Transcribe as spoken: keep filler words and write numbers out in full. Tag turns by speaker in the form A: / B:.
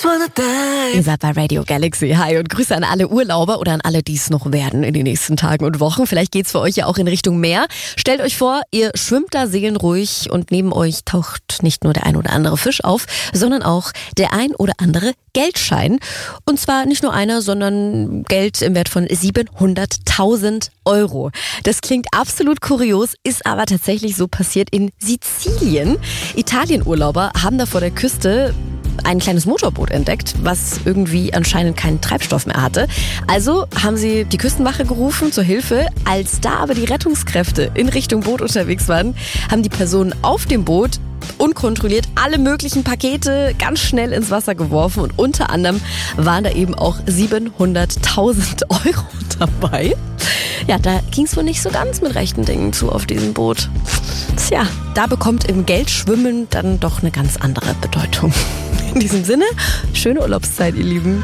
A: Ihr seid bei Radio Galaxy. Hi und Grüße an alle Urlauber oder an alle, die es noch werden in den nächsten Tagen und Wochen. Vielleicht geht's für euch ja auch in Richtung Meer. Stellt euch vor, ihr schwimmt da seelenruhig und neben euch taucht nicht nur der ein oder andere Fisch auf, sondern auch der ein oder andere Geldschein. Und zwar nicht nur einer, sondern Geld im Wert von siebenhunderttausend Euro. Das klingt absolut kurios, ist aber tatsächlich so passiert in Sizilien. Italienurlauber haben da vor der Küste ein kleines Motorboot entdeckt, was irgendwie anscheinend keinen Treibstoff mehr hatte. Also haben sie die Küstenwache gerufen zur Hilfe. Als da aber die Rettungskräfte in Richtung Boot unterwegs waren, haben die Personen auf dem Boot unkontrolliert alle möglichen Pakete ganz schnell ins Wasser geworfen und unter anderem waren da eben auch siebenhunderttausend Euro dabei. Ja, da ging es wohl nicht so ganz mit rechten Dingen zu auf diesem Boot. Tja, da bekommt im Geldschwimmen dann doch eine ganz andere Bedeutung. In diesem Sinne, schöne Urlaubszeit, ihr Lieben.